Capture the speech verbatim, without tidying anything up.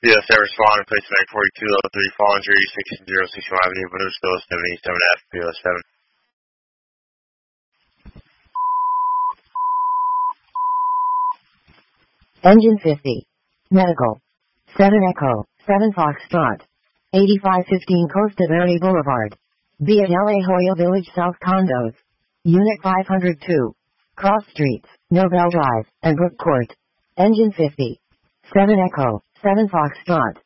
Yes, I respond. Place nine forty-two, level three, fallen injury, six zero six one Avenue, Windows, seventy-seven F, P O seven. Engine fifty. Medical. seven Echo, seven Foxtrot. eighty-five fifteen Costa Verde Boulevard. Via La Jolla Village South Condos. Unit five hundred two. Cross Streets, Nobel Drive, and Brook Court. Engine fifty. seven Echo, seven Foxtrot.